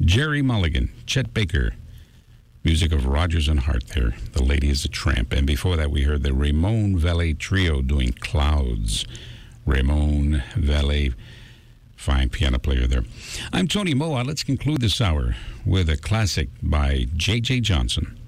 Jerry Mulligan, Chet Baker. Music of Rodgers and Hart there. The Lady is a Tramp. And before that, we heard the Ramon Valle Trio doing Clouds. Ramon Valle, fine piano player there. I'm Tony Moa. Let's conclude this hour with a classic by J.J. Johnson.